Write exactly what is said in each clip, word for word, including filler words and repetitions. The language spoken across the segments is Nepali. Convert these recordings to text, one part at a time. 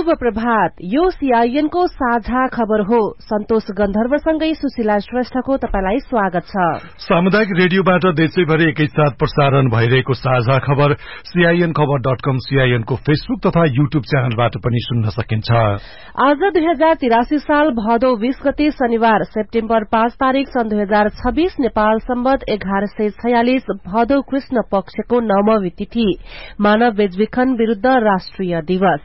शुभ प्रभात। यो सीआईएन को साझा खबर हो। सन्तोष गन्धर्वसँगै सुशीला श्रेष्ठको तपाईलाई स्वागत छ। सामुदायिक रेडियोबाट देशैभरि एकैसाथ प्रसारण भइरहेको साझा खबर सीआईएन खबर डट कम, सीआईएन को फेसबुक तथा यूट्यूब च्यानलबाट पनि सुन्न सकिन्छ। आज दुई हजार तिरासी साल भदौ बीस गते शनिबार सेप्टेम्बर पाँच तारीक सन् दुई हजार छब्बीस नेपाल सम्बत एघार सय छयालिस भदौ कृष्ण पक्षको नवमी तिथि। मानव बेचबिखन विरूद्ध राष्ट्रिय दिवस।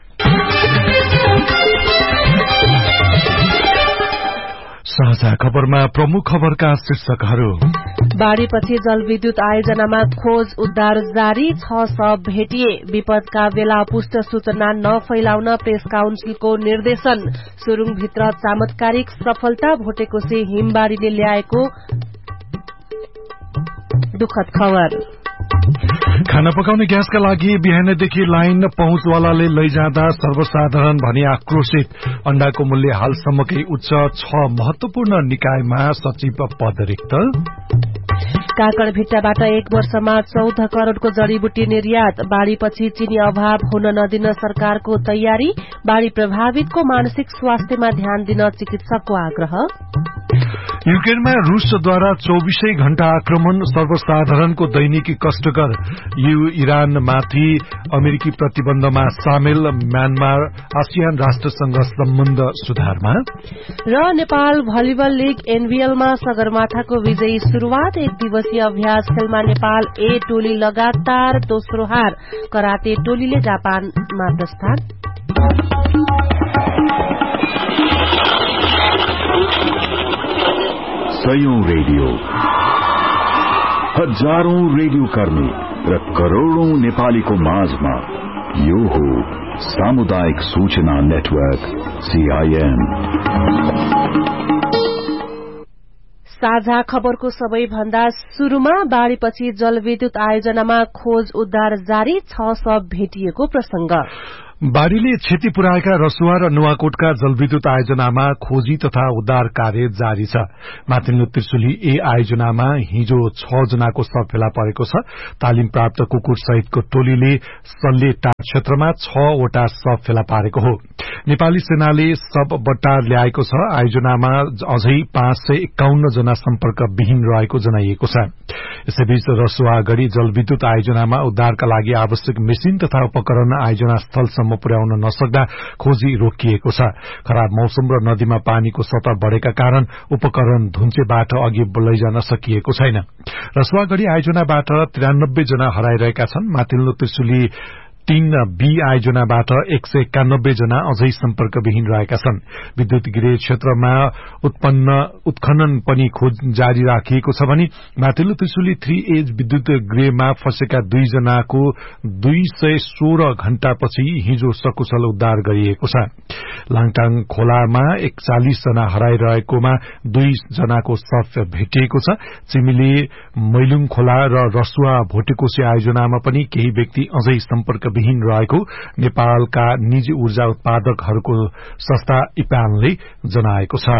साझा खबरमा प्रमुख खबरका शीर्षकहरू। बाढ़ीपछि जलविद्युत आयोजनामा खोज उद्धार जारी, छ शव भेटिए। विपदका बेला पुष्ट सूचना नफैलाउन प्रेस काउन्सिलको निर्देशन। सुरुङभित्र चमत्कारिक सफलता, भोटेकोशी हिमबाढ़ीले ल्याएको दुखद खबर। खाना पकाउने ग्यासका लागि बिहानदेखि लाइन, पहुँचवालाले लैजाँदा सर्वसाधारण भनी आक्रोशित। अण्डाको मूल्य हालसम्मकै उच्च, छ महत्वपूर्ण निकायमा सचिव पद रिक्त। काकड़भिट्टाबाट एक वर्षमा चौध करोड़को जड़ीबुटी निर्यात। बाढ़ीपछि चिनी अभाव हुन नदिन सरकारको तयारी। बाढ़ी प्रभावितको मानसिक स्वास्थ्यमा ध्यान दिन चिकित्सकको आग्रह। युक्रेनमा रूसद्वारा चौबीसै घण्टा आक्रमण, सर्वसाधारणको दैनिकी कष्टकर। यु इरानमाथि अमेरिकी प्रतिबन्धमा सामेल। म्यानमार आसियान राष्ट्रसँग सम्बन्ध सुधारमा। र नेपाल भलिबल लीग एनबीएलमा सगरमाथाको विजयी शुरूआत। एक दिवसीय अभ्यास खेलमा नेपाल ए टोली लगातार दोस्रो हार। कराते टोलीले जापानमा प्रस्थान। सयौं रेडियो, हजारौं रेडियो कर्मी र करोड़ौं नेपालीको माझमा यो हो सामुदायिक सूचना नेटवर्क सीआईएन। साझा खबरको सबैभन्दा शुरूमा बाढ़ीपछि जलविद्युत आयोजनामा खोज उद्धार जारी, छ शव भेटिएको प्रसंग। बाढ़ीले क्षति पुर्याएका रसुवा र नुवाकोटका जलविद्युत आयोजनामा खोजी तथा उद्धार कार्य जारी छ। माथिल्लो त्रिशुली ए आयोजनामा हिजो छ जनाको शव फेला परेको छ। तालिम प्राप्त कुकुर सहितको टोलीले सल्लेटार क्षेत्रमा छवटा शव फेला पारेको हो। नेपाली सेनाले शव बट्टार ल्याएको छ। आयोजनामा अझै पाँच सय एकाउन्न जना सम्पर्क विहीन रहेको जनाइएको छ। यसैबीच रसुवागढ़ी जलविद्युत आयोजनामा उद्धारका लागि आवश्यक मेसिन तथा उपकरण आयोजना स्थलसम्म पुर्याउन नसक्दा खोजी रोकिएको छ। खराब मौसम र नदीमा पानीको सतह बढ़ेका कारण उपकरण धुन्चेबाट अघि लैजान सकिएको छैन। रसुवागढ़ी आयोजनाबाट त्रियानब्बे जना हराइरहेका छन्। माथिल्लो त्रिशुली तीन बी आयोजनाबाट एक सय एकानब्बे जना अझै सम्पर्क विहीन रहेका छन्। विद्युत गृह क्षेत्रमा उत्पन्न उत्खनन पनि खोज जारी राखिएको छ भने माथिल्लो त्रिशुली थ्री एज विद्युत गृहमा फँसेका दुई जनाको दुई सय सोह्र घण्टापछि हिजो सकुशल उद्धार गरिएको छ। लाङटाङ खोलामा एकचालिस जना हराइरहेकोमा दुई जनाको शव भेटिएको छ। चिमिली, मैलुङ खोला र रसुवा भोटेकोशी आयोजनामा पनि केही व्यक्ति अझै सम्पर्क विहीन रहेको नेपालका निजी ऊर्जा उत्पादकहरूको संस्था इप्यानले जनाएको छ।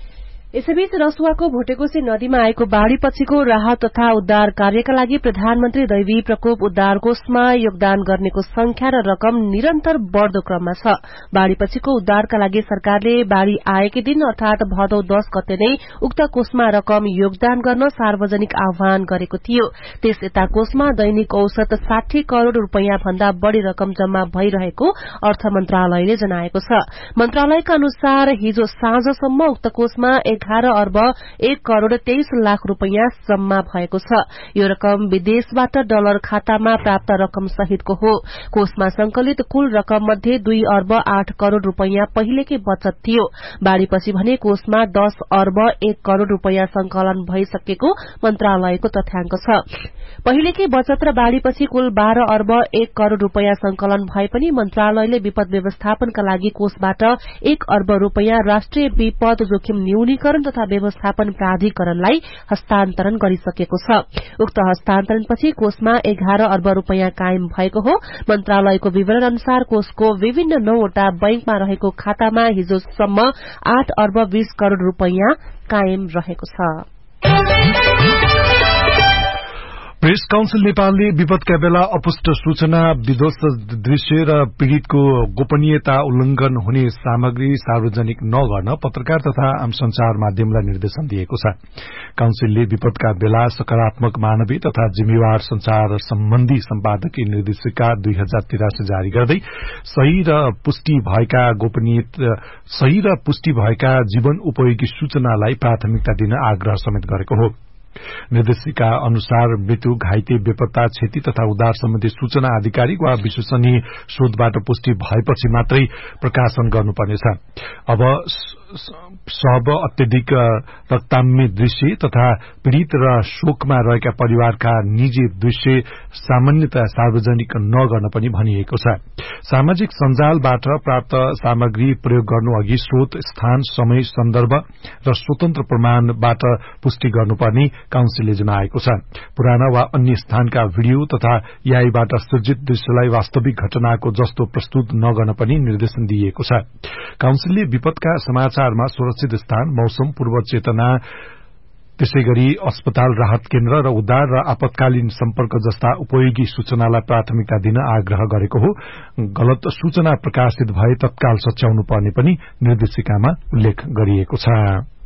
यसैबीच रसुवाको भोटेकोशी नदीमा आएको बाढ़ीपछिको राहत तथा उद्धार कार्यका लागि प्रधानमन्त्री दैवी प्रकोप उद्धार कोषमा योगदान गर्नेको संख्या र रकम निरन्तर बढ़दो क्रममा छ। बाढ़ीपछिको उद्धारका लागि सरकारले बाढ़ी आएकै दिन अर्थात भदौ दस गते नै उक्त कोषमा रकम योगदान गर्न सार्वजनिक आह्वान गरेको थियो। त्यस यता कोषमा दैनिक औसत साठी करोड़ रूपियाँ भन्दा बढ़ी रकम जम्मा भइरहेको अर्थ मन्त्रालयले जनाएको छ। मन्त्रालयका अनुसार हिजो साँझसम्म उक्त कोषमा एघार अर्ब एक करोड़ तेइस लाख रूपियाँ जम्मा भएको छ। यो रकम विदेशबाट डलर खातामा प्राप्त रकम सहितको हो। कोषमा संकलित कुल रकम मध्ये दुई अर्ब आठ करोड़ रूपियाँ पहिलेकै बचत थियो। बाढ़ीपछि भने कोषमा दस अर्ब एक करोड़ रूपियाँ संकलन भइसकेको मन्त्रालयको तथ्याङ्क छ। पहिलेकै बचत र बाढ़ीपछि कुल बाह्र अर्ब एक करोड़ रूपियाँ संकलन भए पनि मन्त्रालयले विपद व्यवस्थापनका लागि कोषबाट एक अर्ब रूपियाँ राष्ट्रिय विपद जोखिम न्यूनीकरण तथा व्यवस्थापन प्राधिकरणलाई हस्तान्तरण गरिसकेको छ। उक्त हस्तान्तरणपछि कोषमा एघार अर्ब रूपियाँ कायम भएको हो। मन्त्रालयको विवरण अनुसार कोषको विभिन्न नौवटा बैंकमा रहेको खातामा हिजोसम्म आठ अर्ब बीस करोड़ रूपियाँ कायम रहेको छ। प्रेस काउन्सिल नेपालले विपदका बेला अपुष्ट सूचना, विध्वस्त दृश्य र पीड़ितको गोपनीयता उल्लंघन हुने सामग्री सार्वजनिक नगर्न पत्रकार तथा आम संचार माध्यमलाई निर्देशन दिएको छ। काउन्सिलले विपदका बेला सकारात्मक मानवीय तथा जिम्मेवार संचार सम्बन्धी सम्पादकीय निर्देशिका दुई हजार तिरासी जारी गर्दै सही र पुष्टि भएका गोपनीय सही र पुष्टि भएका जीवन उपयोगी सूचनालाई प्राथमिकता दिन आग्रह समेत गरेको हो। निर्देशिका अनुसार मृत्यु, घाइते, बेपत्ता, क्षति तथा उद्धार सम्बन्धी सूचना आधिकारिक वा विश्वसनीय स्रोतबाट पुष्टि भएपछि मात्रै प्रकाशन गर्नुपर्नेछ। अब सब अत्यधिक रक्ताम्य दृश्य तथा पीड़ित र शोकमा रहेका परिवारका निजी दृश्य सामान्यतया सार्वजनिक नगर्न पनि भनिएको छ। सामाजिक सञ्जालबाट प्राप्त सामग्री प्रयोग गर्नु अघि स्रोत, स्थान, समय, सन्दर्भ र स्वतन्त्र प्रमाणबाट पुष्टि गर्नुपर्ने काउन्सिलले जनाएको छ। पुराना वा अन्य स्थानका भिडियो तथा एआईबाट सृजित दृश्यलाई वास्तविक घटनाको जस्तो प्रस्तुत नगर्न पनि निर्देशन दिइएको छ। काउन्सिलले विपदका समाचारमा सुरक्षित स्थान, मौसम पूर्व चेतना, त्यसैगरी अस्पताल, राहत केन्द्र र उद्धार र आपतकालीन सम्पर्क जस्ता उपयोगी सूचनालाई प्राथमिकता दिन आग्रह गरेको हो। गलत सूचना प्रकाशित भए तत्काल सच्याउनु पर्ने पनि निर्देशिकामा उल्लेख गरिएको छ।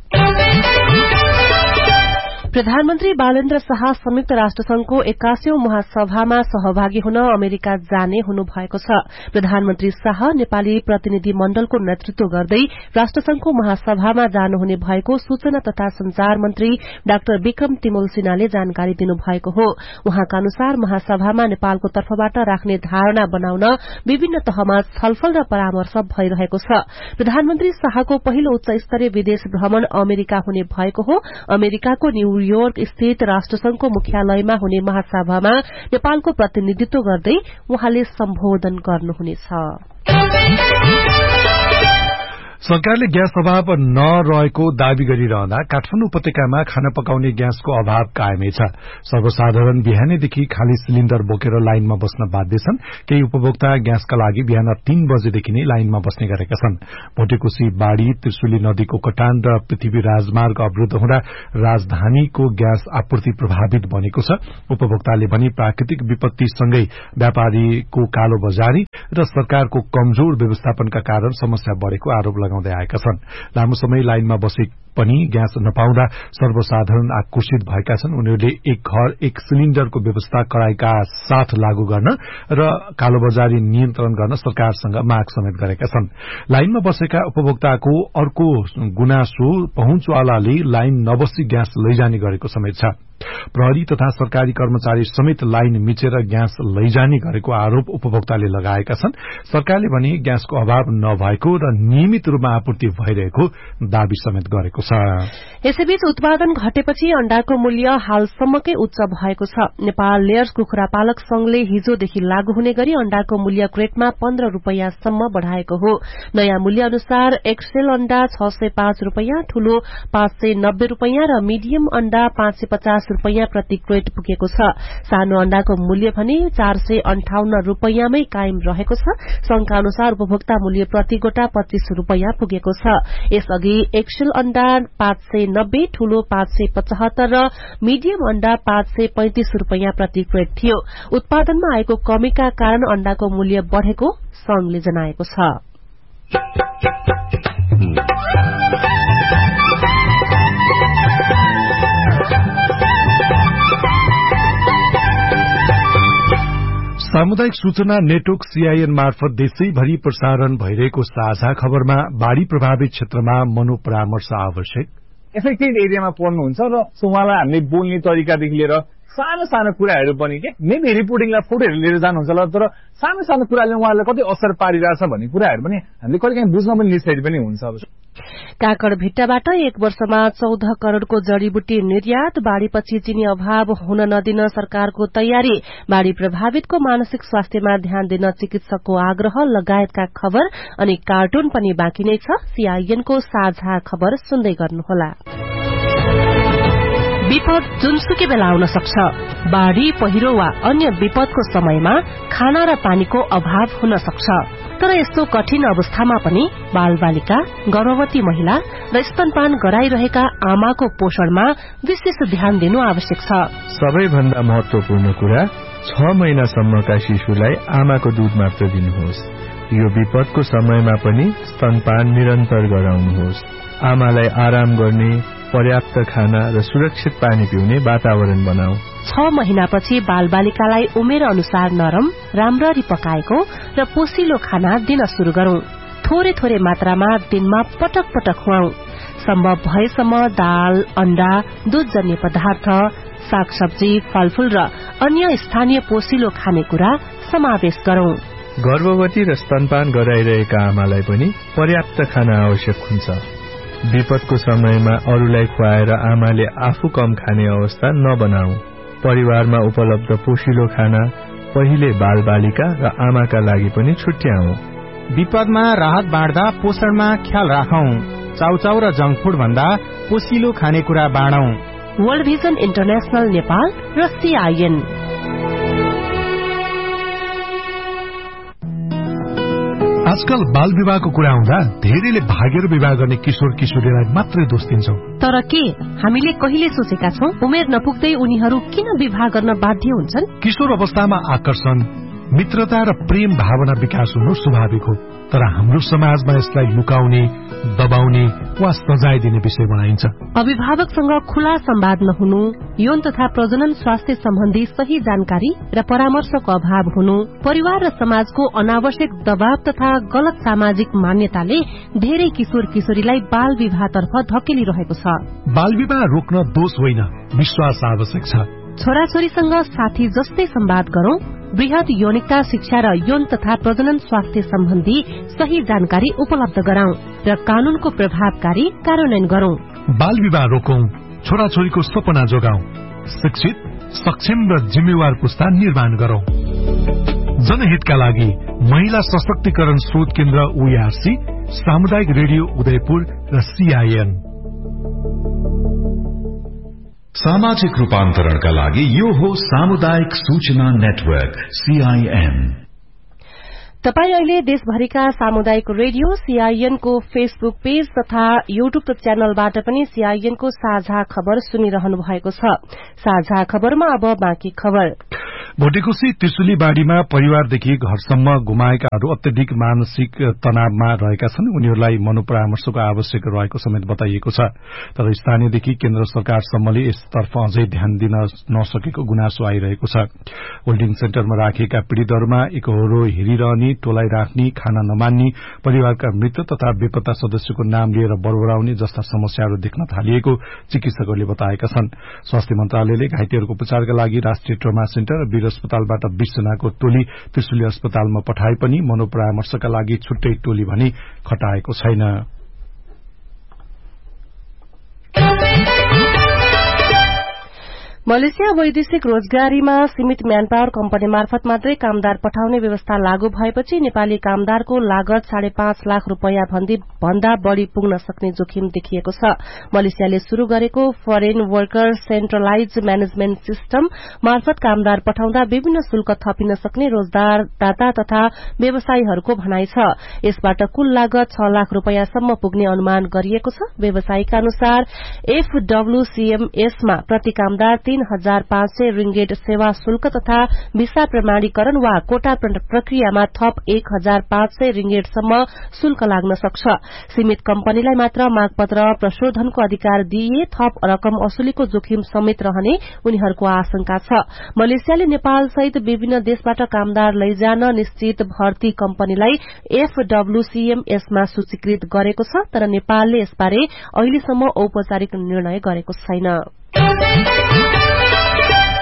प्रधानमन्त्री बालेन्द्र शाह संयुक्त राष्ट्रसंघको एक्कासीौं महासभामा सहभागी हुन अमेरिका जाने हुनु भएको छ। प्रधानमन्त्री शाह नेपाली प्रतिनिधि मण्डलको नेतृत्व गर्दै राष्ट्रसंघको महासभामा जानुहुने भएको सूचना तथा संचार मन्त्री डाक्टर विक्रम तिमोल सिन्हाले जानकारी दिनुभएको हो। उहाँका अनुसार महासभामा नेपालको तर्फबाट राख्ने धारणा बनाउन विभिन्न तहमा छलफल र परामर्श भइरहेको छ। प्रधानमन्त्री शाहको पहिलो उच्च स्तरीय विदेश भ्रमण अमेरिका हुने भएको हो। अमेरिकाको न्यूयोर्क स्थित राष्ट्रसंघको मुख्यालयमा हुने महासभामा नेपालको प्रतिनिधित्व गर्दै उहाँले सम्बोधन गर्नुहुनेछ। सरकारले ग्यास अभाव नरहेको दावी गरिरहँदा काठमाडौँ उपत्यकामा खाना पकाउने ग्यासको अभाव कायमै छ। सर्वसाधारण बिहानैदेखि खाली सिलिण्डर बोकेर लाइनमा बस्न बाध्य छन्। केही उपभोक्ता ग्यासका लागि बिहान तीन बजेदेखि नै लाइनमा बस्ने गरेका छन्। भोटेकोशी बाढ़ी, त्रिशुली नदीको कटान र पृथ्वी राजमार्ग अवरुद्ध हुँदा राजधानीको ग्यास आपूर्ति प्रभावित बनेको छ। उपभोक्ताले भने प्राकृतिक विपत्तिसँगै व्यापारीको कालो बजारी र सरकारको कमजोर व्यवस्थापनका कारण समस्या बढ़ेको आरोप लगाउँदै आएका छन्। लामो समय लाइनमा बसे पनि ग्यास नपाउँदा सर्वसाधारण आक्रोशित भएका छन्। उनीहरूले एक घर एक सिलिण्डरको व्यवस्था कडाइका साथ लागू गर्न र कालोबजारी नियन्त्रण गर्न सरकारसँग माग समेत गरेका छन्। लाइनमा बसेका उपभोक्ताको अर्को गुनासो पहुँचवालाले लाइन नबसी ग्यास लैजाने गरेको समेत छ। प्रहरी तथा सरकारी कर्मचारी समेत लाइन मिचेर ग्यास लैजाने गरेको आरोप उपभोक्ताले लगाएका छन्। सरकारले भने ग्यासको अभाव नभएको र नियमित रूपमा आपूर्ति भइरहेको दावी समेत गरेको छ। यसैबीच उत्पादन घटेपछि अण्डाको मूल्य हालसम्मकै उच्च भएको छ। नेपाल लेयर्स कुखुरा पालक संघले हिजोदेखि लागू हुने गरी अण्डाको मूल्य क्रेटमा पन्ध्र रूपियाँसम्म बढ़ाएको हो। नयाँ मूल्य अनुसार एक्सेल अण्डा छ सय पाँच रूपियाँ, ठूलो पाँच सय नब्बे रूपियाँ र मिडियम अण्डा पाँच सय पचास रूपियाँ प्रति क्रेट पुगेको छ। सानो अण्डाको मूल्य भने चार सय अन्ठाउन्न रूपियाँमै कायम रहेको छ। संघका अनुसार उपभोक्ता मूल्य प्रति गोटा पच्चीस रूपियाँ पुगेको छ। यसअघि एक्सेल अण्डा पाँच सय नब्बे, ठूलो पाँच सय पचहत्तर र मिडियम अण्डा पाँच सय पैंतिस रूपियाँ प्रति क्रेट थियो। उत्पादनमा आएको कमीका कारण अण्डाको मूल्य बढ़ेको संघले जनाएको छ। सामुदायिक सूचना नेटवर्क सीआईएन मार्फत देशैभरि प्रसारण भइरहेको साझा खबरमा बाढ़ी प्रभावित क्षेत्रमा मनोपरामर्श आवश्यक। एफेक्टेड एरियामा पर्नुहुन्छ र उहाँलाई हामीले बोल्ने तरिकादेखि लिएर सानो सानो कुराहरू पनि के मेबी रिपोर्टिङलाई फोटोहरू लिएर जानुहुन्छ होला, तर सानो सानो कुराले उहाँलाई कति असर पारिरहेछ भन्ने कुराहरू पनि हामीले कहिलेकाहीँ बुझ्न पनि निश्चित पनि हुन्छ। अब काकड भिट्टाबाट एक वर्षमा चौध करोड़को जड़ीबुटी निर्यात, बाढ़ीपछि चिनी अभाव हुन नदिन सरकारको तयारी, बाढ़ी प्रभावितको मानसिक स्वास्थ्यमा ध्यान दिन चिकित्सकको आग्रह लगायतका खबर अनि कार्टुन पनि बाँकी नै छ। सीआईएनको साझा खबर सुन्दै गर्नुहोला। विपद जुनसुकै बेला आउन सक्छ। बाढ़ी, पहिरो वा अन्य विपदको समयमा खाना र पानीको अभाव हुन सक्छ। तर यस्तो कठिन अवस्थामा पनि बालबालिका, गर्भवती महिला र स्तनपान गराइरहेका आमाको पोषणमा विशेष ध्यान दिनु आवश्यक छ। सबैभन्दा महत्वपूर्ण कुरा, छ महिनासम्मका शिशुलाई आमाको दूध मात्र दिनुहोस्। यो विपदको समयमा पनि स्तनपान निरन्तर गराउनुहोस्। आमालाई आराम गर्ने, पर्याप्त खाना र सुरक्षित पानी पिउने वातावरण बनाऊ। छ महिनापछि बालबालिकालाई उमेर अनुसार नरम, राम्ररी पकाएको र पोसिलो खाना दिन शुरू गरौं। थोरै थोरै मात्रामा दिनमा पटक पटक खुवाऊ। सम्भव भएसम्म दाल, अण्डा, दूधजन्य पदार्थ, सागसब्जी, फलफूल र अन्य स्थानीय पोसिलो खानेकुरा समावेश गरौं। गर्भवती र स्तनपान गराइरहेका आमालाई पनि पर्याप्त खाना आवश्यक हुन्छ। विपदको समयमा अरूलाई खुवाएर आमाले आफू कम खाने अवस्था नबनाऊ। परिवारमा उपलब्ध पोषिलो खाना पहिले बालबालिका र आमाका लागि पनि छुट्याऊ। विपदमा राहत बाँड्दा पोषणमा ख्याल राखौं। चाउचाउ र जंक फूड भन्दा पोषिलो खानेकुरा बाँडौं। वर्ल्ड भिजन इन्टरनेशनल नेपाल र सीआईएन। आजकल बाल विवाहको कुरा आउँदा धेरैले भागेर विवाह गर्ने किशोर किशोरीलाई मात्रै दोष दिन्छौं। तर के हामीले कहिले सोचेका छौं उमेर नपुग्दै उनीहरू किन विवाह गर्न बाध्य हुन्छन्? किशोर अवस्थामा आकर्षण, मित्रता र प्रेम भावना विकास हुनु स्वाभाविक हो। तर हाम्रो समाजमा यसलाई लुकाउने, दबाउने वा सजाय दिने विषय बनाइन्छ। अभिभावकसँग खुला संवाद नहुनु, यौन तथा प्रजनन स्वास्थ्य सम्बन्धी सही जानकारी र परामर्शको अभाव हुनु, परिवार र समाजको अनावश्यक दबाव तथा गलत सामाजिक मान्यताले धेरै किशोर किशोरीलाई बाल विवाहतर्फ धकेलिरहेको छ। बाल विवाह रोक्न दोष होइन, विश्वास आवश्यक छ। छोराछोरीसँग साथी जस्तै संवाद गरौं, वृहत यौनिकता शिक्षा र यौन तथा प्रजनन स्वास्थ्य सम्बन्धी सही जानकारी उपलब्ध गराउँ र कानूनको प्रभावकारी कार्यान्वयन गरौं। बाल विवाह रोकौं, छोराछोरीको सपना जोगाउँ, शिक्षित, सक्षम र जिम्मेवार पुस्ता निर्माण गरौं। जनहितका लागि महिला सशक्तिकरण शोध केन्द्र ओईआरसी, सामुदायिक रेडियो उदयपुर र सीआईएन। सामाजिक रूपान्तरणका लागि यो हो सामुदायिक सूचना नेटवर्क सीआईएन। तपाई अहिले देशभरिका सामुदायिक रेडियो सीआईएन को फेसबुक पेज तथा यूट्यूब च्यानलबाट पनि सीआईएन को साझा खबर सुनिरहनु भएको छ। साझा खबरमा अब बाँकी खबर। भोटेकोशी त्रिशुली बाढ़ीमा परिवारदेखि घरसम्म गुमाएकाहरू अत्यधिक मानसिक तनावमा रहेका छन्। उनीहरूलाई मनोपरामर्शको आवश्यक रहेको समेत बताइएको छ। तर स्थानीयदेखि केन्द्र सरकारसम्मले यसतर्फ अझै ध्यान दिन नसकेको गुनासो आइरहेको छ। होल्डिङ सेन्टरमा राखिएका पीड़ितहरूमा एकहोरो हेरिरहने, टोलाई राख्ने, खाना नमान्ने, परिवारका मृत तथा बेपत्ता सदस्यको नाम लिएर बरबराउने जस्ता समस्याहरू देख्न थालिएको चिकित्सकहरूले बताएका छन्। स्वास्थ्य मन्त्रालयले घाइतेहरूको उपचारका लागि राष्ट्रिय ट्रमा सेन्टर र वीर अस्पतालबाट बीस जनाको टोली त्रिशुली अस्पतालमा पठाए पनि मनोपरामर्शका लागि छुट्टै टोली भने खटाएको छैन। मलेसिया वैदेशिक रोजगारीमा सीमित म्यानपावर कम्पनी मार्फत मात्रै कामदार पठाउने व्यवस्था लागू भएपछि नेपाली कामदारको लागत साढे पाँच लाख रूपियाँ भन्दा बढ़ी पुग्न सक्ने जोखिम देखिएको छ। मलेसियाले शुरू गरेको foreign worker centralise management system मार्फत कामदार पठाउँदा विभिन्न शुल्क थपिन सक्ने रोजगारदाता तथा व्यवसायीहरूको भनाइ छ। यसबाट कुल लागत छ लाख रूपियाँसम्म पुग्ने अनुमान गरिएको छ। व्यवसायीका अनुसार एफडब्ल्यूसीएमएसमा प्रति कामदार तीन हजार पाँच सय रिंगेट सेवा शुल्क तथा भिसा प्रमाणीकरण वा कोटा प्रक्रियामा थप एक हजार पाँच सय रिंगेटसम्म शुल्क लाग्न सक्छ। सीमित कम्पनीलाई मात्र मागपत्र प्रशोधनको अधिकार दिइए थप रकम असुलीको जोखिम समेत रहने उनीहरूको आशंका छ। मलेसियाले नेपाल सहित विभिन्न देशबाट कामदार लैजान निश्चित भर्ती कम्पनीलाई एफडब्ल्यूसीएमएसमा सूचीकृत गरेको छ। तर नेपालले यसबारे अहिलेसम्म औपचारिक निर्णय गरेको छैन।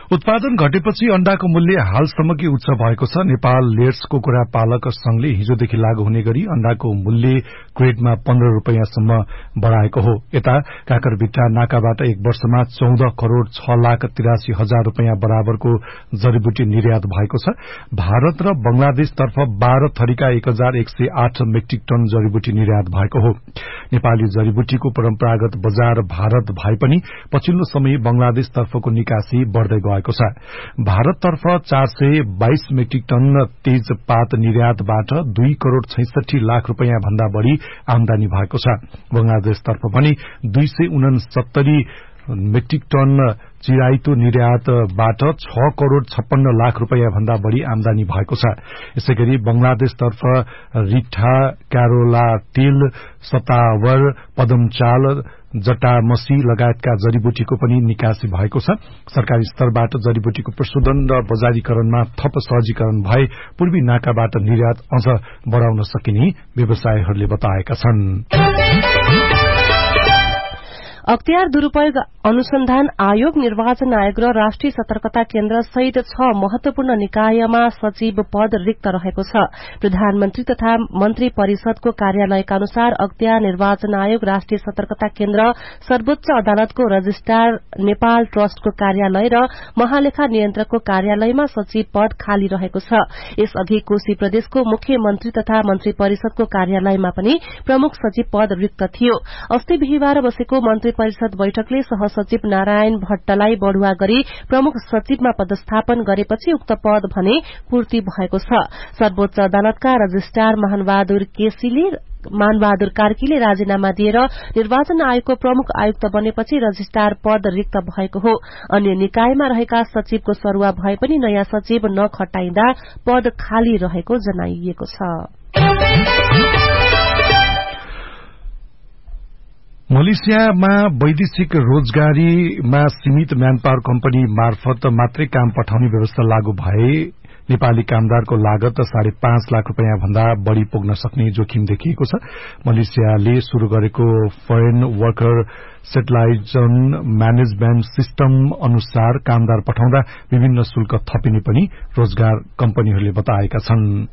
उत्पादन घटेपछि अण्डाको मूल्य हालसम्मकै उच्च भएको छ। नेपाल लेयर्स कुखुरा पालक संघले हिजोदेखि लागू हुने गरी अण्डाको मूल्य क्रेटमा पन्ध्र रूपियाँसम्म बढ़ाएको हो। यता काकरभिट्टा नाकाबाट एक वर्षमा चौध करोड़ छ लाख तिरासी हजार रूपियाँ बराबरको जड़ीबुटी निर्यात भएको छ। भारत र बंगलादेशतर्फ बाह्र थरीका एक हजार एक सय आठ मेट्रिक टन जड़ीबुटी निर्यात भएको हो। नेपाली जड़ीबुटीको परम्परागत बजार भारत भए पनि पछिल्लो समय बंगलादेशतर्फको निकासी बढ़दै गएको छ। भारततर्फ चार सय बाइस मेट्रिक टन तेजपात निर्यातबाट दुई करोड़ छैसठी लाख रूपियाँ भन्दा बढ़ी आमदानी भएको छ। बंगलादेशतर्फ पनि दुई सय उनसत्तरी मेट्रिक टन चिराइतो निर्यातबाट छ करोड़ छप्पन्न लाख रूपियाँ भन्दा बढ़ी आमदानी भएको छ। यसैगरी बंगलादेशतर्फ रिठा, क्यारोला तेल, सतावर, पदमचाल, जटामसी लगायतका जड़ीबुटीको पनि निकासी भएको छ। सरकारी स्तरबाट जड़ीबुटीको प्रशोधन र बजारीकरणमा थप सहजीकरण भए पूर्वी नाकाबाट निर्यात अझ बढ़ाउन सकिने व्यवसायीहरूले बताएका छन्। अख्तियार दुरूपयोग अनुसन्धान आयोग, निर्वाचन आयोग र राष्ट्रिय सतर्कता केन्द्र सहित छ महत्वपूर्ण निकायमा सचिव पद रिक्त रहेको छ। प्रधानमन्त्री तथा मन्त्री परिषदको कार्यालयका अनुसार अख्तियार निर्वाचन आयोग, राष्ट्रिय सतर्कता केन्द्र, सर्वोच्च अदालतको रजिस्ट्रार, नेपाल ट्रस्टको कार्यालय र महालेखा नियन्त्रकको कार्यालयमा सचिव पद खाली रहेको छ। यसअघि कोशी प्रदेशको मुख्यमन्त्री तथा मन्त्री परिषदको कार्यालयमा पनि प्रमुख सचिव पद रिक्त थियो। अस्ति बिहीबार बसेको मन्त्री परिषद बैठकले सहसचिव नारायण भट्टलाई बढ़ुवा गरी प्रमुख सचिवमा पदस्थापन गरेपछि उक्त पद भने पूर्ति भएको छ। सर्वोच्च अदालतका रजिस्ट्रार महानबहादुर केसीले मानबहादुर कार्कीले राजीनामा दिएर निर्वाचन आयोगको प्रमुख आयुक्त बनेपछि रजिस्ट्रार पद रिक्त भएको हो। अन्य निकायमा रहेका सचिवको सरुवा भए पनि नयाँ सचिव नखटाइँदा पद खाली रहेको जनाइएको छ। मलेसियामा वैदेशिक रोजगारीमा सीमित म्यानपावर कम्पनी मार्फत मात्रै काम पठाउने व्यवस्था लागू भए नेपाली कामदारको लागत साढे पाँच लाख रूपियाँ भन्दा बढ़ी पुग्न सक्ने जोखिम देखिएको छ। मलेसियाले शुरू गरेको फरेन वर्कर सेटलाइजन म्यानेजमेन्ट सिस्टम अनुसार कामदार पठाउँदा विभिन्न शुल्क थपिने पनि रोजगार कम्पनीहरूले बताएका छन्।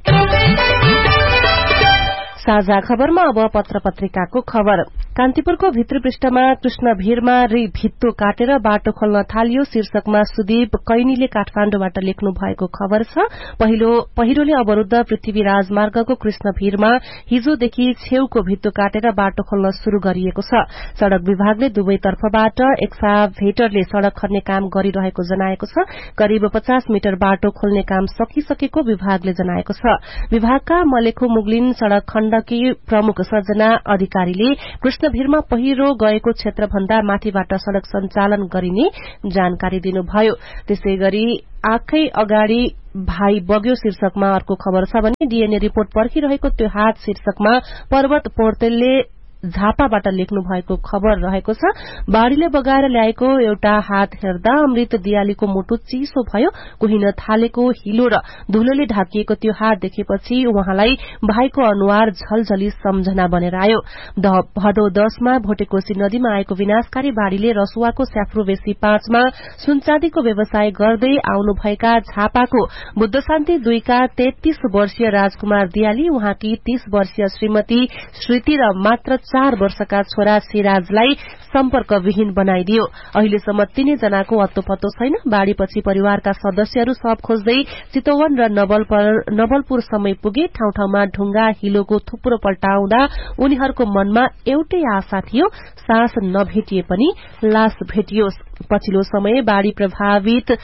साझा खबरमा अब पत्र पत्रिकाको खबर। कान्तिपुरको भित्री पृष्ठमा कृष्ण भीरमा रि भित्तो काटेर बाटो खोल्न थालियो शीर्षकमा सुदीप कैनीले काठमाण्डुबाट लेख्नु भएको खबर छ। पहिलो पहिरोले अवरूद्ध पृथ्वी राजमार्गको कृष्ण भीरमा हिजोदेखि छेउको भित्तो काटेर बाटो खोल्न शुरू गरिएको छ। सड़क विभागले दुवैतर्फबाट एक्साभेटरले सड़क खन्ने काम गरिरहेको जनाएको छ। करिब पचास मिटर बाटो खोल्ने काम सकिसकेको विभागले जनाएको छ। विभागका मलेखु मुगलिन सड़क खण्डकी प्रमुख सजना अधिकारीले कृष्ण भीरमा पहिरो गएको क्षेत्रभन्दा माथिबाट सड़क सञ्चालन गरिने जानकारी दिनुभयो। त्यसैगरी आँखै अगाडि भाइ बग्यो शीर्षकमा अर्को खबर छ भने डीएनए रिपोर्ट पर्खिरहेको त्यो हात शीर्षकमा पर्वत पोर्तेलले झापाबाट लेख्नु भएको खबर रहेको छ। बाढ़ीले बगाएर ल्याएको एउटा हात हेर्दा अमृत दियालीको मुटु चिसो भयो। कुहिन थालेको हिलो र धुलोले ढाकिएको त्यो हात देखेपछि उहाँलाई भाइको अनुहार झलझली सम्झना बनेर आयो। भदौ दशमा भोटेकोशी नदीमा आएको विनाशकारी बाढ़ीले रसुवाको स्याफ्रोवेसी पाँचमा सुनचाँदीको व्यवसाय गर्दै आउनुभएका झापाको बुद्ध शान्ति दुईका तेत्तीस वर्षीय राजकुमार दियाली, उहाँकी तीस वर्षीय श्रीमती श्रुति र मात्र चार वर्षका छोरा सिराजलाई सम्पर्कविहीन बनाइदियो। अहिलेसम्म तीनै जनाको अत्तो पत्तो छैन। बाढ़ीपछि परिवारका सदस्यहरू शव खोज्दै चितवन र नवलपुर समय पुगे। ठाउँ ठाउँमा ढुंगा हिलोको थुप्रो पल्टाउँदा उनीहरूको मनमा एउटै आशा थियो, सास नभेटिए पनि लास भेटियोस्। पछिल्लो समय बाढ़ी प्रभावित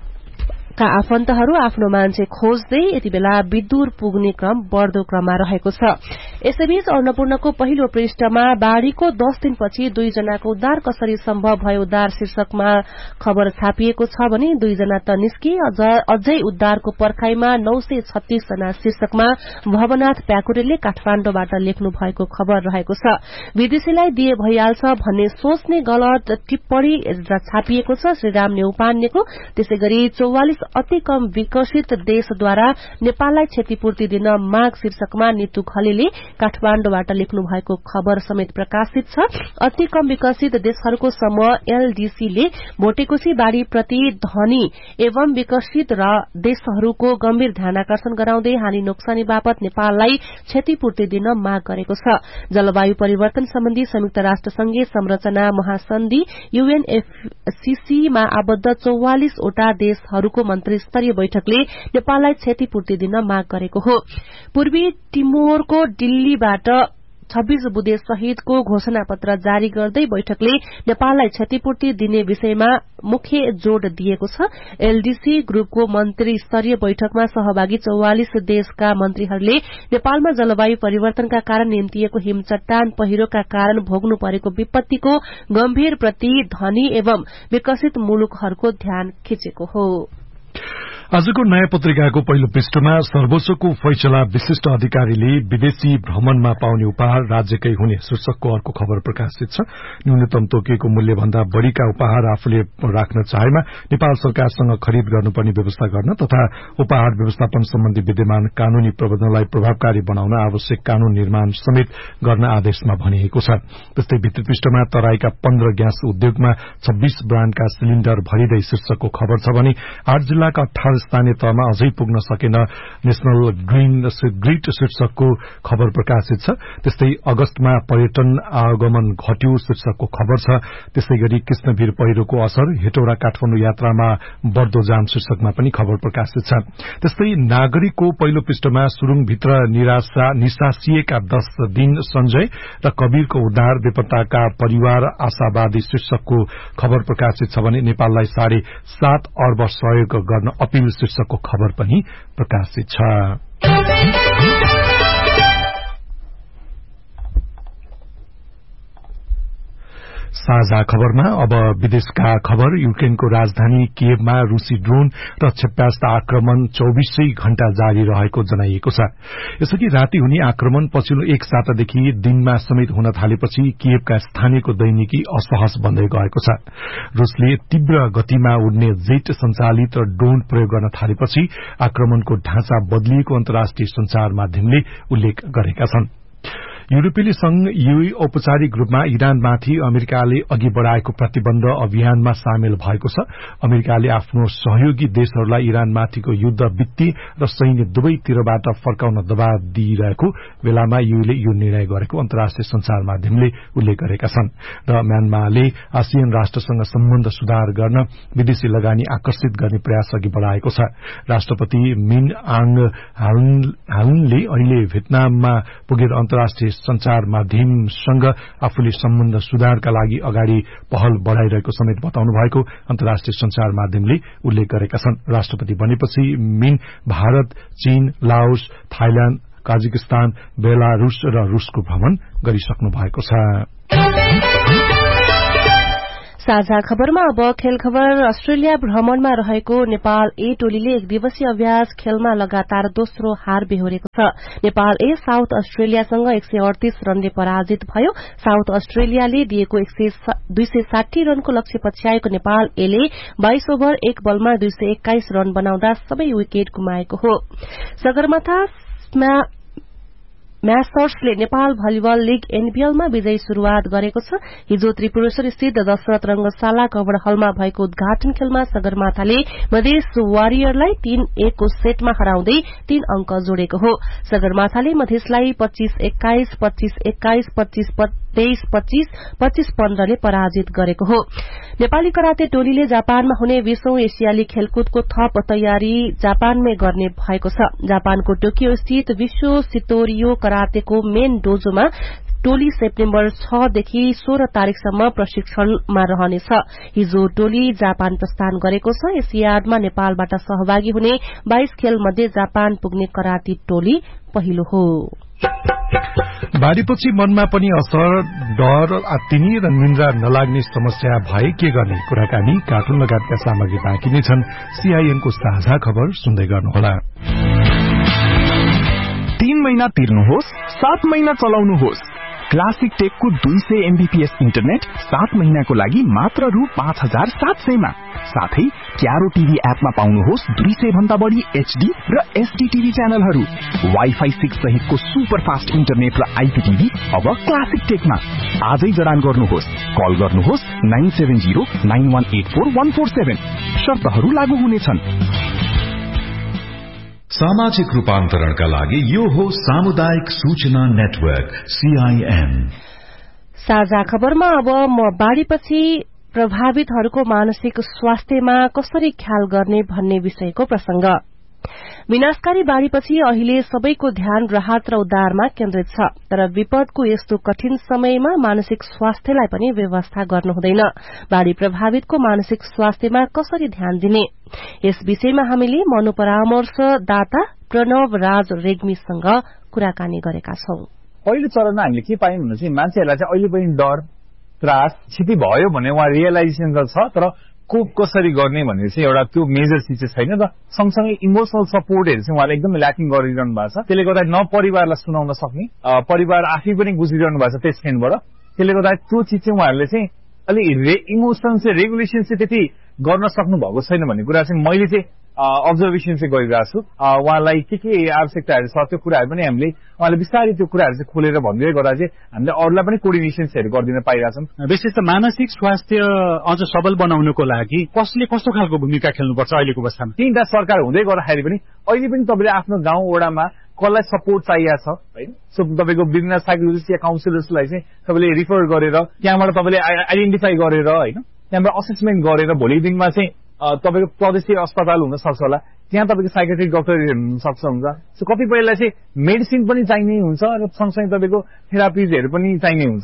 का आफन्तहरू आफ्नो मान्छे खोज्दै यति बेला विदुर पुग्ने क्रम बढ़दो क्रममा रहेको छ। यसैबीच अन्नपूर्णको पहिलो पृष्ठमा बाढ़ीको दस दिनपछि दुईजनाको उद्धार कसरी सम्भव भयो उद्धार शीर्षकमा खबर छापिएको छ भने दुईजना त निस्किए, अझै उद्धारको पर्खाईमा नौ सय छत्तीस जना शीर्षकमा भवनाथ प्याकुरेलले काठमाण्डुबाट लेख्नु भएको खबर रहेको छ। विदेशीलाई दिए भइहाल्छ भन्ने सोच्ने गलत टिप्पणी छापिएको छ श्रीराम नेउपान्नेको। त्यसैगरी चौवालिस अति कम विकसित देशद्वारा नेपाललाई क्षतिपूर्ति दिन माग शीर्षकमा नितु खलेले काठमाडौँबाट लेख्नु भएको खबर समेत प्रकाशित छ। अति कम विकसित देशहरूको समूह एलडीसीले भोटेकोशी बाढ़ी प्रति धनी एवं विकसित र देशहरूको गम्भीर ध्यानाकर्षण गराउँदै हानि नोक्सानी बापत नेपाललाई क्षतिपूर्ति दिन माग गरेको छ। जलवायु परिवर्तन सम्बन्धी संयुक्त राष्ट्र संघीय संरचना महासन्धि यूएनएफसीसीमा आबद्ध चौवालिस वटा देशहरूको मन्त्री स्तरीय बैठकले नेपाललाई क्षतिपूर्ति दिन माग गरेको हो। पूर्वी टिमोरको दिल्लीबाट छब्बीस बुँदे सहितको घोषणा पत्र जारी गर्दै बैठकले नेपाललाई क्षतिपूर्ति दिने विषयमा मुख्य जोड़ दिएको छ। एलडीसी ग्रुपको मन्त्री स्तरीय बैठकमा सहभागी चौवालिस देशका मन्त्रीहरूले नेपालमा जलवायु परिवर्तनका कारण निम्तिएको हिमचट्टान पहिरोका कारण भोग्नु परेको विपत्तिको गम्भीर प्रति धनी एवं विकसित मुलुकहरूको ध्यान खिचेको हो। आजको नयाँ पत्रिकाको पहिलो पृष्ठमा सर्वोच्चको फैसला विशिष्ट अधिकारीले विदेशी भ्रमणमा पाउने उपहार राज्यकै हुने शीर्षकको अर्को खबर प्रकाशित छ। न्यूनतम तोकिएको मूल्यभन्दा बढ़ीका उपहार आफूले राख्न चाहेमा नेपाल सरकारसँग खरिद गर्नुपर्ने व्यवस्था गर्न तथा उपहार व्यवस्थापन सम्बन्धी विद्यमान कानूनी प्रबन्धनलाई प्रभावकारी बनाउन आवश्यक कानून निर्माण समेत गर्न आदेशमा भनिएको छ। त्यस्तै भित्री पृष्ठमा तराईका पन्ध्र ग्यास उद्योगमा छब्बीस ब्राण्डका सिलिण्डर भरिँदै शीर्षकको खबर छ भने आठ जिल्लाका अठार स्थानीय तहमा अझै पुग्न सकेन नेशनल ग्रीन ग्रिड शीर्षकको खबर प्रकाशित छ। त्यस्तै अगस्तमा पर्यटन आगमन घट्यो शीर्षकको खबर छ। त्यसै गरी कृष्णवीर पहिरोको असर हेटौडा काठमाडौँ यात्रामा बढ़दो जाम शीर्षकमा पनि खबर प्रकाशित छ। त्यस्तै नागरिकको पहिलो पृष्ठमा सुरुङभित्र निसासिएका दश दिन सञ्जय र कबीरको उद्धार बेपत्ताका परिवार आशावादी शीर्षकको खबर प्रकाशित छ भने नेपाललाई साढे सात अर्ब सहयोग गर्न अपील शीर्षकको खबर पनि प्रकाशित छ। साझा खबरमा अब विदेशका खबर। युक्रेनको राजधानी कियवमा रूसी ड्रोन र क्षेप्यास्त्र आक्रमण चौबीसै घण्टा जारी रहेको जनाइएको छ। यसअघि राति हुने आक्रमण पछिल्लो एक सातादेखि दिनमा समेत हुन थालेपछि कियवका स्थानीयको दैनिकी असहज बन्दै गएको छ। रूसले तीव्र गतिमा उड्ने जेट सञ्चालित ड्रोन प्रयोग गर्न थालेपछि आक्रमणको ढाँचा बदलिएको अन्तर्राष्ट्रिय संचार माध्यमले उल्लेख गरेका छन्। यूरोपेली संघ यूई औपचारिक रूपमा इरानमाथि अमेरिकाले अघि बढ़ाएको प्रतिबन्ध अभियानमा सामेल भएको छ। अमेरिकाले आफ्नो सहयोगी देशहरूलाई इरानमाथिको युद्ध वित्तीय र सैन्य दुवैतिरबाट फर्काउन दबाव दिइरहेको बेलामा यूईले यो निर्णय गरेको अन्तर्राष्ट्रिय संचार माध्यमले उल्लेख गरेका छन्। र म्यानमारले आसियान राष्ट्रसँग सम्बन्ध सुधार गर्न विदेशी लगानी आकर्षित गर्ने प्रयास अघि बढ़ाएको छ। राष्ट्रपति मिन आङ हालनले अहिले भियतनाममा पुगेर अन्तर्राष्ट्रिय संचार माध्यमसँग आफूले सम्बन्ध सुधारका लागि अगाडि पहल बढ़ाइरहेको समेत बताउनु भएको अन्तर्राष्ट्रिय संचार माध्यमले उल्लेख गरेका छन्। राष्ट्रपति बनेपछि मिन भारत, चीन, लाओस, थाइल्याण्ड, काजाकिस्तान, बेलारूस र रूसको भ्रमण गरिसक्नु भएको छ। साझा खबरमा अब खेल खबर। अस्ट्रेलिया भ्रमणमा रहेको नेपाल ए टोलीले एक दिवसीय अभ्यास खेलमा लगातार दोस्रो हार बेहोरेको छ। नेपाल ए साउथ अस्ट्रेलियासँग एक सय अडतीस रनले पराजित भयो। साउथ अस्ट्रेलियाले दिएको दुई सय साठी रनको लक्ष्य पछ्याएको नेपाल एले बाइस ओभर एक बलमा दुई सय एक्काइस रन बनाउँदा सबै विकेट गुमाएको हो। सगरमाथा म्यास्टर्सले नेपाल भलिबल लीग एनबीएलमा विजयी शुरूआत गरेको छ। हिजो त्रिपुरेश्वर स्थित दशरथ रंगशाला कवड़ हलमा भएको उद्घाटन खेलमा सगरमाथाले मधेस वारियरलाई तीन एक को सेटमा हराउँदै तीन अंक जोडेको हो। सगरमाथाले मधेसलाई पच्चीस एक्काइस, पच्चीस एक्काइस, पच्चीस तेइस पच्चीस, पच्चीस पन्ध्रले पराजित गरेको हो। नेपाली कराते टोलीले जापानमा हुने बीसौं एसियाली खेलकुदको थप तयारी जापानमै गर्ने भएको छ। जापानको टोकियो स्थित विश्व सितोरियो करातेको मेन डोजोमा टोली सेप्टेम्बर छ देखि सोह्र तारीकसम्म प्रशिक्षणमा रहनेछ। हिजो टोली जापान प्रस्थान गरेको छ। एसियाडमा नेपालबाट सहभागी हुने बाइस खेल मध्ये जापान पुग्ने कराते टोली पहिलो हो। बाढ़ीपछि मनमा पनि असर, डर, आत्तिनी र निन्द्रा नलाग्ने समस्या भए के गर्ने कुराकानी कार्टुन लगायतका सामग्री बाँकी नै छन्। सीआईएनको साझा खबर सुन्दै गर्नुहोला। तीन महिना तिर्नुहोस्, सात महिना चलाउनुहोस्। क्लासिक टेकको दुई सय एमबीपीएस इन्टरनेट सात महिनाको लागि मात्र रु पाँच हजार सात सयमा। साथै क्यारो टिभी एपमा पाउनुहोस् दुई सय भन्दा बढी एचडी र एसडी टिभी च्यानलहरू। वाइफाई सिक्स सहितको सुपर फास्ट इन्टरनेट र आइपीटिभी अब क्लासिक टेकमा। आजै जडान गर्नुहोस्। कल गर्नुहोस् nine seven zero nine one eight four one four seven. शर्तहरू लागू हुनेछन्। सामाजिक रूपान्तरणका लागि यो हो सामुदायिक सूचना नेटवर्क सीआईएन। साझा खबरमा अब म बाढ़ीपछि प्रभावितहरूको मानसिक स्वास्थ्यमा कसरी ख्याल गर्ने भन्ने विषयको प्रसंग। विनाशकारी बाढ़ीपछि अहिले सबैको ध्यान राहत र उद्धारमा केन्द्रित छ, तर विपदको यस्तो कठिन समयमा मानसिक स्वास्थ्यलाई पनि व्यवस्था गर्नु हुँदैन। बाढ़ी प्रभावितको मानसिक स्वास्थ्यमा कसरी ध्यान दिने, यस विषयमा हामीले मनोपरामर्शदाता प्रणव राज रेग्मीसँग कुराकानी गरेका छौं। पहिलो चरणमा हामीले के पायौं भने चाहिँ मान्छेहरूलाई चाहिँ अहिले पनि डर त्रास क्षति भयो भने उहाँ रियलाइजेसन त छ, तर कोप कसरी गर्ने भनेर चाहिँ एउटा त्यो मेजर चिज चाहिँ छैन। र सँगसँगै इमोसनल सपोर्टहरू चाहिँ उहाँले एकदमै ल्याकिङ गरिरहनु भएको छ। त्यसले गर्दा न परिवारलाई सुनाउन सक्ने, परिवार आफै पनि गुज्रिरहनु भएको छ त्यस खेनबाट। त्यसले गर्दा त्यो चिज चाहिँ उहाँहरूले चाहिँ अलि इमोसन चाहिँ रेगुलेसन चाहिँ त्यति गर्न सक्नु भएको छैन भन्ने कुरा चाहिँ मैले चाहिँ अब्जर्भेसन चाहिँ गरिरहेको छु। उहाँलाई के के आवश्यकताहरू छ त्यो कुराहरू पनि हामीले उहाँले बिस्तारै त्यो कुराहरू चाहिँ खोलेर भन्दै गर्दा चाहिँ हामीले अरूलाई पनि कोर्डिनेसन्सहरू गरिदिन पाइरहेछौँ। विशेष त मानसिक स्वास्थ्य अझ सबल बनाउनको लागि कसले कस्तो खालको भूमिका खेल्नुपर्छ अहिलेको अवस्थामा? तीनटा सरकार हुँदै गर्दाखेरि पनि अहिले पनि तपाईँले आफ्नो गाउँ वडामा कसलाई सपोर्ट चाहिएको छ होइन, सो तपाईँको विभिन्न साइकोलोजिस्ट या काउन्सिलर्सलाई चाहिँ तपाईँले रिफर गरेर त्यहाँबाट तपाईँले आइडेन्टिफाई गरेर होइन त्यहाँबाट असेसमेन्ट गरेर भोलिको दिनमा चाहिँ तपाईँको प्रदेशीय अस्पताल हुन सक्छ होला, त्यहाँ तपाईँको साइकेट्रिक डक्टर हुन सक्छ हुन्छ। सो कतिपयलाई चाहिँ मेडिसिन पनि चाहिने हुन्छ र सँगसँगै तपाईँको थेरापिजहरू पनि चाहिने हुन्छ।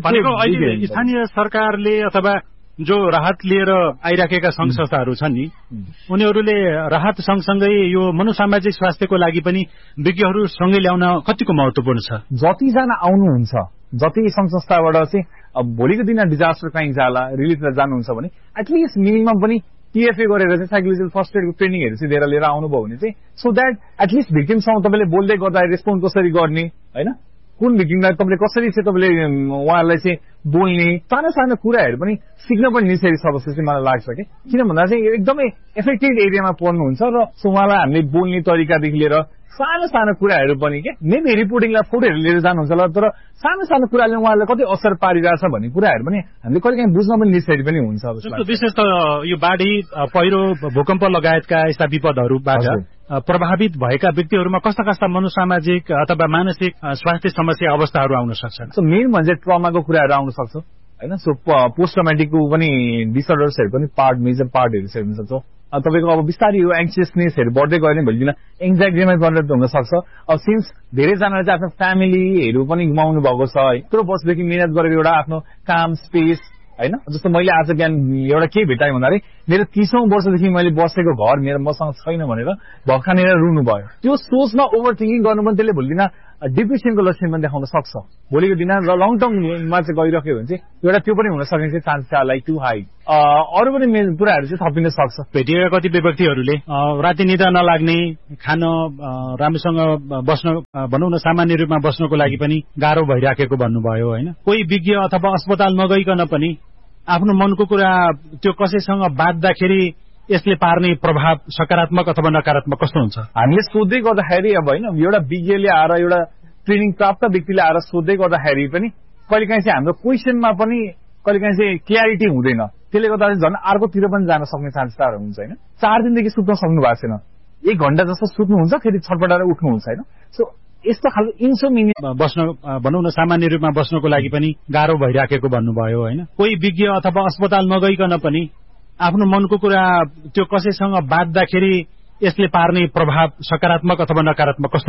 स्थानीय सरकारले अथवा जो राहत लिएर आइराखेका संघ संस्थाहरू छन् नि, उनीहरूले राहत सँगसँगै यो मनोसामाजिक स्वास्थ्यको लागि पनि विज्ञहरू सँगै ल्याउन कतिको महत्वपूर्ण छ? जतिजना आउनुहुन्छ, जति संघ संस्थाबाट चाहिँ भोलिको दिन डिजास्टर काहीँ जाला रिलिफमा जानुहुन्छ भने एटलिस्ट मिनिमम पनि टीएफए गरेर चाहिँ साइकोलोजिकल फर्स्ट एडको ट्रेनिङहरू चाहिँ लिएर लिएर आउनुभयो भने चाहिँ सो द्याट एटलिस्ट भिक्टिमसँग तपाईँले बोल्दै गर्दा रेस्पोन्ड कसरी गर्ने होइन, कुन भिक्टिमलाई तपाईँले कसरी चाहिँ तपाईँले उहाँहरूलाई चाहिँ बोल्ने सानो सानो कुराहरू पनि सिक्न पनि नेसेसरी छ जस्तो चाहिँ मलाई लाग्छ कि। किन भन्दा चाहिँ एकदमै एफेक्टेड एरियामा पर्नुहुन्छ र सो उहाँलाई हामीले बोल्ने तरिकादेखि लिएर सानो सानो कुराहरू पनि के मेबी रिपोर्टिङलाई फोटोहरू लिएर जानुहुन्छ होला, तर सानो सानो कुराले उहाँलाई कति असर पारिरहेछ भन्ने कुराहरू पनि हामीले कहिले काहीँ बुझ्न पनि नेसेसरी पनि हुन्छ। विशेष त यो बाढ़ी पहिरो भूकम्प लगायतका यस्ता विपदहरूबाट प्रभावित भएका व्यक्तिहरूमा कस्ता कस्ता मनोसामाजिक अथवा मानसिक स्वास्थ्य समस्या अवस्थाहरू आउन सक्छन्? सो मेन भन्छ ट्रमाको कुराहरू आउन सक्छ होइन, सो पोस्ट ट्रमेटिकको पनि डिसअर्डर्सहरू पनि पार्ट मेजर पार्टहरू चाहिँ हुन सक्छ। तपाईँको अब बिस्तारै यो एङ्सियसनेसहरू बढ्दै गयो भने भोलिदिन एङ्जाइटीमा कन्भर्ट हुन सक्छ। अब सिन्स धेरैजनाले चाहिँ आफ्नो फ्यामिलीहरू पनि गुमाउनु भएको छ, यत्रो वर्षदेखि मिहिनेत गरेर एउटा आफ्नो काम स्पेस होइन, जस्तो मैले आज बिहान एउटा के भेटाएँ भन्दाखेरि मेरो तीसौं वर्षदेखि मैले बसेको घर मेरो मसँग छैन भनेर भखानेर रुनु भयो। त्यो सोचमा ओभर थिङ्किङ गर्नु पनि त्यसले भोलिदिन डिप्रेसनको लक्षण पनि देखाउन सक्छ भोलिको दिन र लङ टर्ममा चाहिँ गइरह्यो भने चाहिँ एउटा त्यो पनि हुन सक्ने चाहिँ चान्स छ लाइक टु हाई। अरू पनि कुराहरू चाहिँ थपिन सक्छ। भेटिएका कतिपय व्यक्तिहरूले राति निद्रा नलाग्ने, खान राम्रोसँग बस्न भनौँ न सामान्य रूपमा बस्नको लागि पनि गाह्रो भइराखेको भन्नुभयो होइन। कोही विज्ञ अथवा अस्पताल नगइकन पनि आफ्नो मनको कुरा त्यो कसैसँग बाँच्दाखेरि यसले पार्ने प्रभाव सकारात्मक अथवा नकारात्मक कस्तो हुन्छ? हामीले सोध्दै गर्दाखेरि अब होइन एउटा विज्ञले आएर एउटा ट्रेनिङ प्राप्त व्यक्तिले आएर सोध्दै गर्दाखेरि पनि कहिलेकाहीँ चाहिँ हाम्रो क्वेसनमा पनि कहिलेकाहीँ चाहिँ क्ल्यारिटी हुँदैन, त्यसले गर्दा चाहिँ झन् अर्कोतिर पनि जान सक्ने चान्सहरू हुन्छ होइन। चार दिनदेखि सुत्न सक्नु भएको छैन, एक घण्टा जस्तो सुत्नुहुन्छ फेरि छटपटाएर उठ्नुहुन्छ होइन। सो यस्तो खालको इन्सोमिनिया बस्न भनौँ न सामान्य रूपमा बस्नको लागि पनि गाह्रो भइराखेको भन्नुभयो होइन। कोही विज्ञ अथवा अस्पताल नगइकन पनि आफ्नो मनको कुरा त्यो कसैसँग बाँच्दाखेरि यसले पार्ने प्रभाव सकारात्मक अथवा नकारात्मक कस्तो